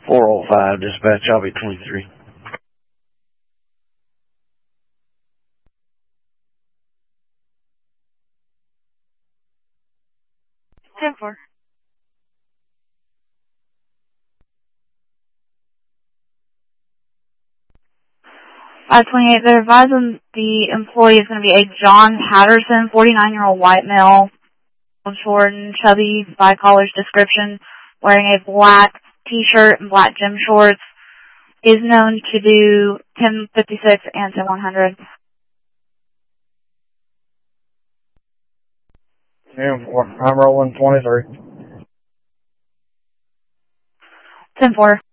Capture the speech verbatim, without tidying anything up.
four oh five, dispatch, I'll be twenty-three. ten four. five twenty-eight, they're advising the employee is going to be a John Patterson, forty-nine-year-old white male, short and chubby, by caller's description, wearing a black T-shirt and black gym shorts, is known to do ten fifty-six and ten one hundred. ten four, I'm rolling twenty-three. ten four.